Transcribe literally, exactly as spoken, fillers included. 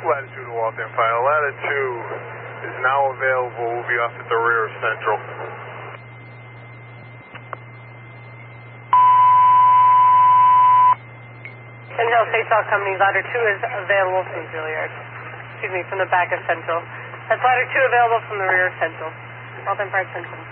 Latitude to Waltham Fire. Latitude is now available. We'll be off at the rear of Central. Inhale, Faceoff Company, ladder two is available from the rear. Excuse me, from the back of Central. That's ladder two available from the rear of Central. Waltham Park Central.